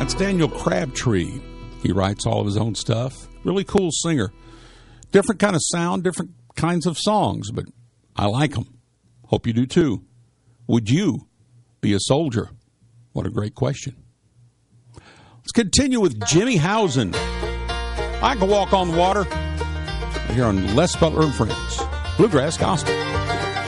That's Daniel Crabtree. He writes all of his own stuff. Really cool singer. Different kind of sound, different kinds of songs, but I like them. Hope you do too. Would you be a soldier? What a great question. Let's continue with Jimmy Housen. I Can Walk on Water. Here on Les Butler and Friends. Bluegrass Gospel.